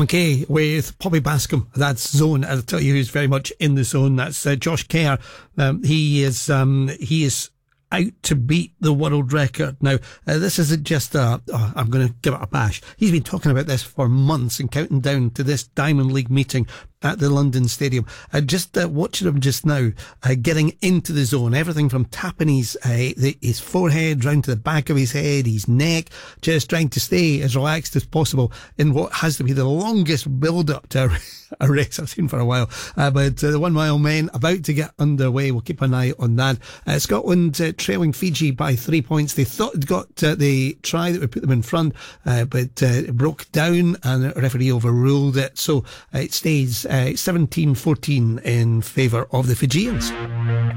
McKay with Poppy Bascom. That's Zone. I'll tell you who's very much in the zone. That's Josh Kerr. He is out to beat the world record. Now, this isn't just I'm going to give it a bash. He's been talking about this for months and counting down to this Diamond League meeting at the London Stadium. Just watching him just now, getting into the zone, everything from tapping his forehead round to the back of his head, his neck, just trying to stay as relaxed as possible in what has to be the longest build-up to a race I've seen for a while. But the 1 mile men about to get underway. We'll keep an eye on that. Scotland trailing Fiji by 3 points. They thought they'd got the try that would put them in front, but it broke down and the referee overruled it. So it stays 17-14 in favour of the Fijians.